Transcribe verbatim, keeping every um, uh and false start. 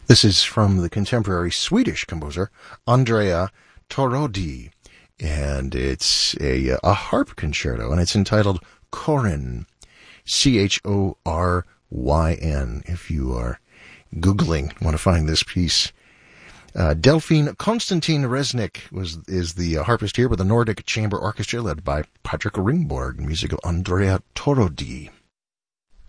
This is from the contemporary Swedish composer Andrea Torodi, and it's a, a harp concerto, and it's entitled Coryn, C H O R Y N, if you are Googling, want to find this piece. Uh, Delphine Konstantin Resnick was is the uh, harpist here with the Nordic Chamber Orchestra led by Patrick Ringborg, music of Andrea Torodi.